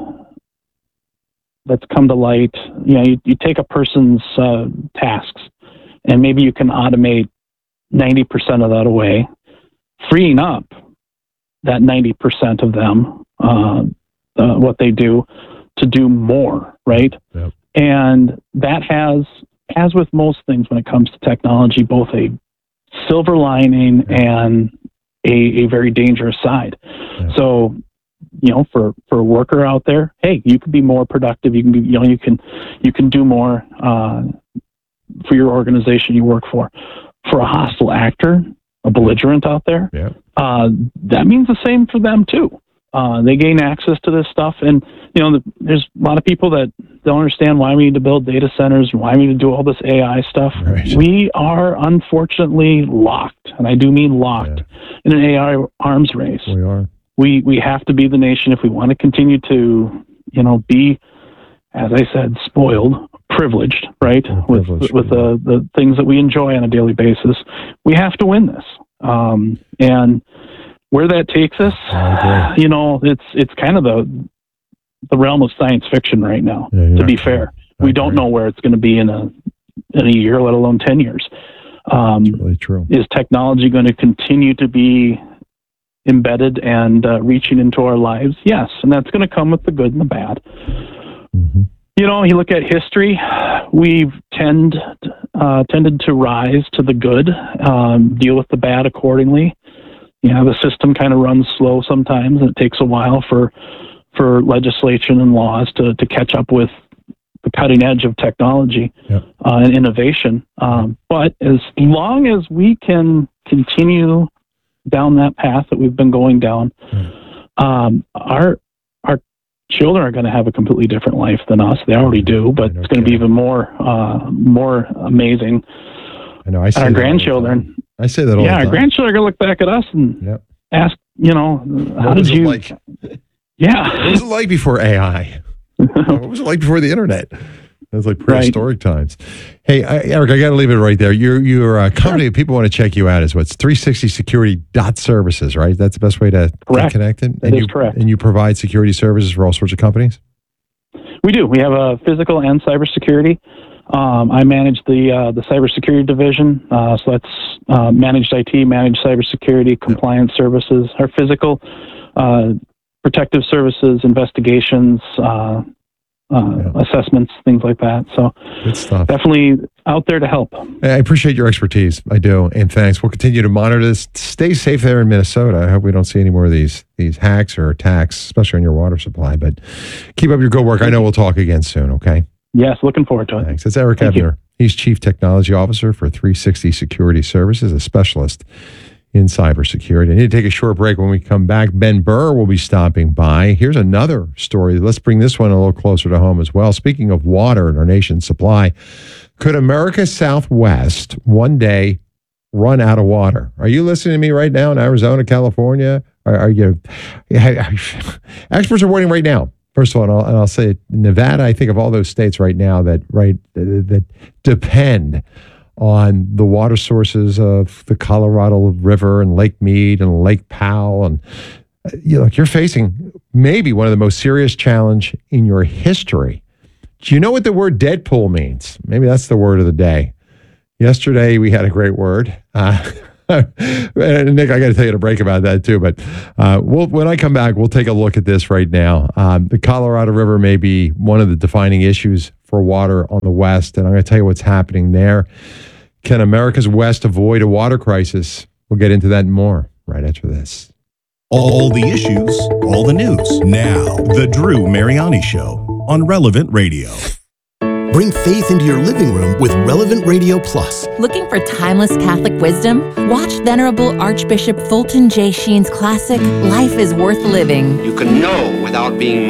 that's come to light, you know, you, you take a person's uh, tasks, and maybe you can automate ninety percent of that away, freeing up that ninety percent of them, uh, uh, what they do, to do more, right? Yep. And that has, as with most things when it comes to technology, both a silver lining and a, a very dangerous side. Yeah. So, you know, for, for a worker out there, hey, you can be more productive. You can be, you know, you can, you can do more uh, for your organization you work for. For a hostile actor, a belligerent out there, Yeah. uh, that means the same for them too. Uh, they gain access to this stuff, and you know, the, there's a lot of people that don't understand why we need to build data centers and why we need to do all this A I stuff. Right. We are unfortunately locked, and I do mean locked, in an A I arms race. We are. We we have to be the nation if we want to continue to, you know, be, as I said, spoiled, privileged, right, Yeah, with privileged, with the the things that we enjoy on a daily basis. We have to win this, um, and where that takes us, I agree. you know, it's it's kind of the the realm of science fiction right now. Yeah, you're to be right. fair, I we don't agree. know where it's going to be in a in a year, let alone ten years. Um, Really true. is technology going to continue to be embedded and uh, reaching into our lives? Yes, and that's going to come with the good and the bad. Mm-hmm. You know, you look at history, we've tend uh, tended to rise to the good, um, deal with the bad accordingly. You know, the system kind of runs slow sometimes, and it takes a while for for legislation and laws to, to catch up with the cutting edge of technology Yep. uh, and innovation. Um, but as long as we can continue down that path that we've been going down, um, our our children are going to have a completely different life than us. They already do, but it's going to be even more uh, more amazing. I know. I say And our that all the grandchildren. time. I say that all Yeah, the our time. grandchildren are going to look back at us and Yep. ask, you know, how What did was it you? like? Yeah. What was it like before A I? What was it like before the internet? It was like prehistoric times. Hey, I, Eric, I got to leave it right there. Your your uh, company, if people want to check you out, is what's three sixty security dot services, right? That's the best way to get Correct. connected. That and is you, correct. And you provide security services for all sorts of companies. We do. We have a physical and cybersecurity. Um, I manage the uh, the cybersecurity division, uh, so that's uh, managed I T, managed cybersecurity, compliance services. Our physical, uh, protective services, investigations, uh, uh, assessments, things like that. So Good stuff. definitely out there to help. I appreciate your expertise. I do, and thanks. We'll continue to monitor this. Stay safe there in Minnesota. I hope we don't see any more of these these hacks or attacks, especially on your water supply. But keep up your good work. I know we'll talk again soon. Okay. Yes, looking forward to it. Thanks. It's Eric Thank you. Ebner. He's Chief Technology Officer for three sixty Security Services, a specialist in cybersecurity. I need to take a short break. When we come back, Ben Burr will be stopping by. Here's another story. Let's bring this one a little closer to home as well. Speaking of water and our nation's supply, could America's Southwest one day run out of water? Are you listening to me right now in Arizona, California? Are, are you? Experts are warning right now. First of all, and I'll, and I'll say Nevada, I think of all those states right now that right that depend on the water sources of the Colorado River and Lake Mead and Lake Powell. And uh, you know, you're facing maybe one of the most serious challenge in your history. Do you know what the word Deadpool means? Maybe that's the word of the day. Yesterday, we had a great word. Uh, and Nick, I got to tell you a break about that too. But uh, we'll, when I come back, we'll take a look at this right now. Um, the Colorado River may be one of the defining issues for water on the West, and I'm going to tell you what's happening there. Can America's West avoid a water crisis? We'll get into that and more right after this. All the issues, all the news. Now, The Drew Mariani Show on Relevant Radio. Bring faith into your living room with Relevant Radio Plus. Looking for timeless Catholic wisdom? Watch Venerable Archbishop Fulton J. Sheen's classic, Life is Worth Living. You can know without being